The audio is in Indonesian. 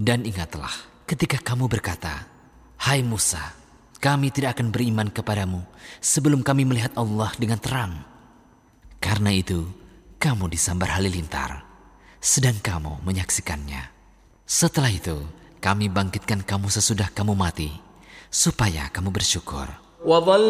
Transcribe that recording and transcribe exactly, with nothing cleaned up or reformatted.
Dan ingatlah ketika kamu berkata, "Hai Musa, kami tidak akan beriman kepadamu sebelum kami melihat Allah dengan terang." Karena itu, kamu disambar halilintar, sedang kamu menyaksikannya. Setelah itu, kami bangkitkan kamu sesudah kamu mati, supaya kamu bersyukur.